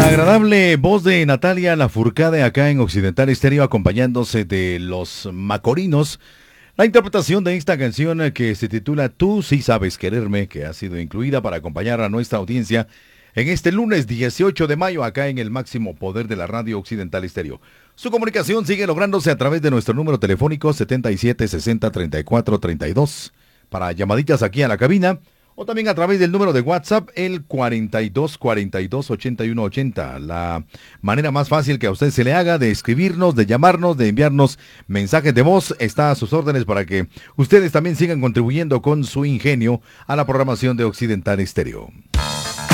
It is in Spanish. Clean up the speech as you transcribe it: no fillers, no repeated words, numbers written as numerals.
agradable voz de Natalia Lafourcade acá en Occidental Estéreo, acompañándose de los Macorinos. La interpretación de esta canción que se titula Tú sí sabes quererme, que ha sido incluida para acompañar a nuestra audiencia en este lunes 18 de mayo acá en el máximo poder de la radio Occidental Estéreo. Su comunicación sigue lográndose a través de nuestro número telefónico 77 60 34 32 para llamaditas aquí a la cabina, o también a través del número de WhatsApp, el 42 42 81 80. La manera más fácil que a usted se le haga de escribirnos, de llamarnos, de enviarnos mensajes de voz, está a sus órdenes para que ustedes también sigan contribuyendo con su ingenio a la programación de Occidental Estéreo.